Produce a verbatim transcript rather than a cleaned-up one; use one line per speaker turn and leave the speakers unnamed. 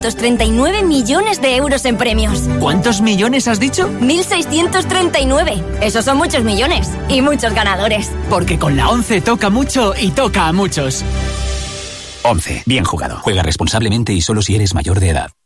treinta y nueve millones de euros en premios.
¿Cuántos millones has dicho?
mil seiscientos treinta y nueve. Esos son muchos millones. Y muchos ganadores.
Porque con la once toca mucho y toca a muchos.
once. Bien jugado. Juega responsablemente y solo si eres mayor de edad.